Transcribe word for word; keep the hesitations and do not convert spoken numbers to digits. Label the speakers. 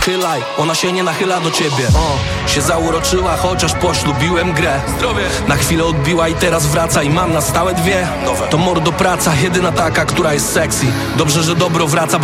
Speaker 1: Chylaj, ona się nie nachyla do ciebie. o, Się zauroczyła, chociaż poślubiłem grę. Zdrowie. Na chwilę odbiła i teraz wraca i mam na stałe dwie. Nowe. To mordo praca, jedyna taka, która jest sexy. Dobrze, że dobro wraca, bo